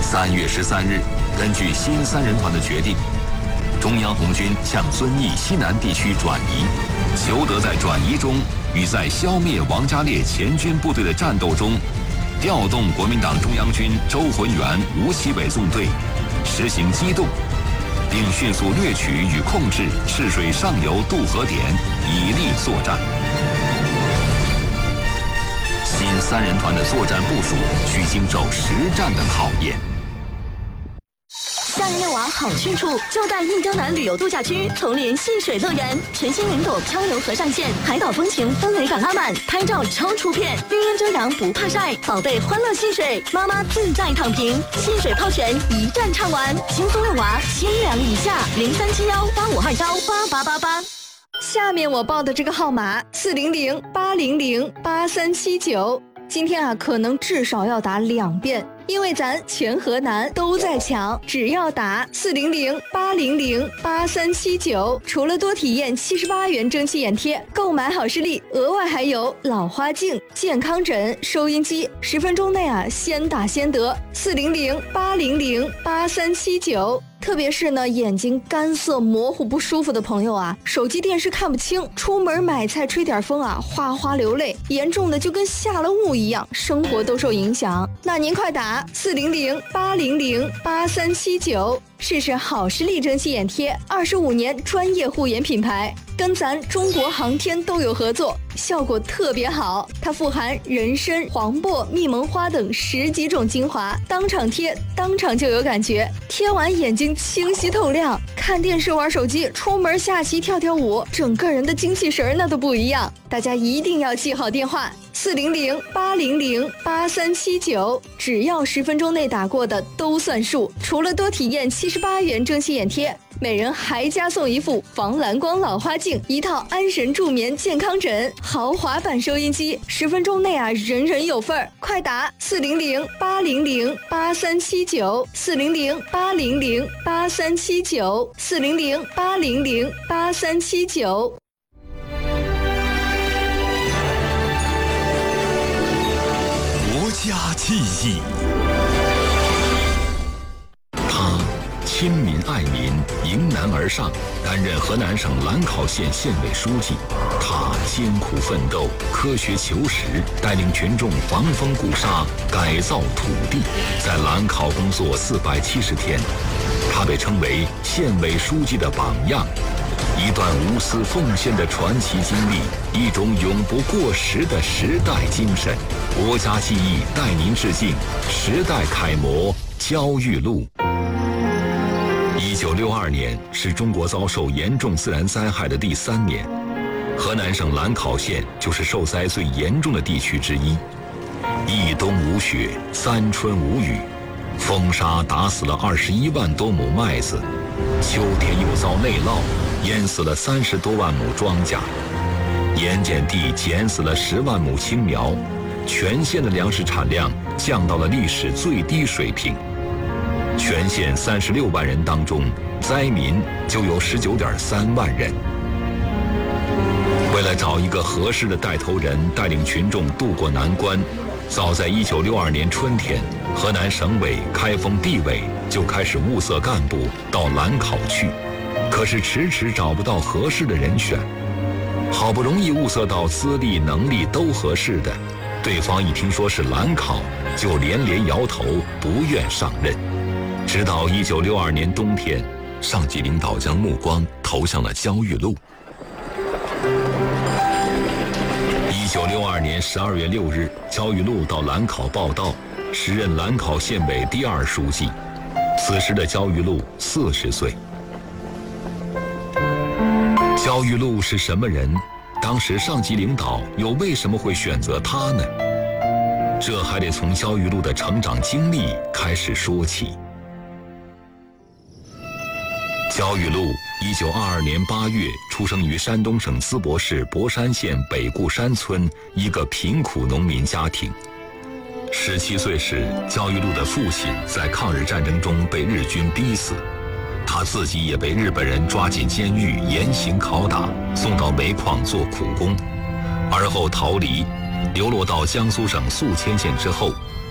3月13日，根据新三人团的决定，中央红军向遵义西南地区转移，求得在转移中与在消灭王家烈前军部队的战斗中，调动国民党中央军周浑元、吴奇伟纵队，实行机动，并迅速掠取与控制赤水上游渡河点，以利作战。新三人团的作战部署需经受实战的考验。 夏日遛娃好去处，就在印江南旅游度假区丛林戏水乐园，全新云朵漂流河上线，海岛风情氛围感拉满，拍照超出片，绿荫遮阳不怕晒，宝贝欢乐戏水，妈妈自在躺平，戏水泡泉一站畅玩，轻松遛娃，千两以下，037185218888。 下面我报的这个号码400-800-8379，今天啊可能至少要打2遍。因为咱全河南都在抢，只要打400-800-8379，除了多体验78元蒸汽眼贴，购买好视力额外还有老花镜、健康枕、收音机，10分钟内啊先打先得。400-800-8379。特别是呢，眼睛干涩模糊不舒服的朋友啊，手机电视看不清，出门买菜吹点风啊，哗哗流泪，严重的就跟下了雾一样，生活都受影响。那您快打400-800-8379，试试好视力蒸汽眼贴，25年专业护眼品牌，跟咱中国航天都有合作，效果特别好。它富含人参、黄柏、蜜蒙花等10几种精华，当场贴，当场就有感觉，贴完眼睛清晰透亮，看电视玩手机，出门下棋跳跳舞，整个人的精气神那都不一样。大家一定要记好电话400-800-8379，只要10分钟内打过的都算数。除了多体验78元蒸汽眼贴，每人还加送一副防蓝光老花镜，一套安神助眠健康枕，豪华版收音机，10分钟内啊人人有份儿。快打400-800-8379 400-800-8379 400-800-8379。 国家记忆，他亲民爱民，迎难而上，担任河南省兰考县县委书记。他艰苦奋斗，科学求实，带领群众防风固沙，改造土地。在兰考工作470天，他被称为县委书记的榜样。一段无私奉献的传奇经历，一种永不过时的时代精神。国家记忆带您致敬时代楷模焦裕禄。1962年是中国遭受严重自然灾害的第3年，河南省兰考县就是受灾最严重的地区之一。一冬无雪，3春无雨，风沙打死了21万多亩麦子，秋天又遭内涝，淹死了30多万亩庄稼，盐碱地减死了10万亩青苗，全县的粮食产量降到了历史最低水平。全县36万人当中，灾民就有19.3万人。为了找一个合适的带头人，带领群众渡过难关，早在1962年春天，河南省委、开封地委就开始物色干部到兰考去，可是迟迟找不到合适的人选。好不容易物色到资历能力都合适的，对方一听说是兰考，就连连摇头，不愿上任。直到1962年冬天，上级领导将目光投向了焦裕禄。1962年12月6日，焦裕禄到兰考报到，时任兰考县委第2书记。此时的焦裕禄40岁。焦裕禄是什么人？当时上级领导又为什么会选择他呢？这还得从焦裕禄的成长经历开始说起。焦裕禄1922年8月出生于山东省淄博市博山县北固山村一个贫苦农民家庭。17岁时，焦裕禄的父亲在抗日战争中被日军逼死，他自己也被日本人抓进监狱严刑拷打，送到煤矿做苦工，而后逃离，流落到江苏省宿迁县之后，